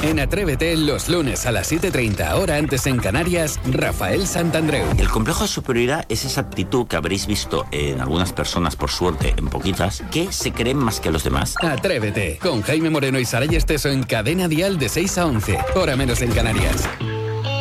En Atrévete, los lunes a las 7:30, hora antes en Canarias, Rafael Santandreu. El complejo de superioridad es esa actitud que habréis visto en algunas personas, por suerte, en poquitas, que se creen más que los demás. Atrévete, con Jaime Moreno y Saray Esteso en Cadena Dial de 6 a 11, hora menos en Canarias.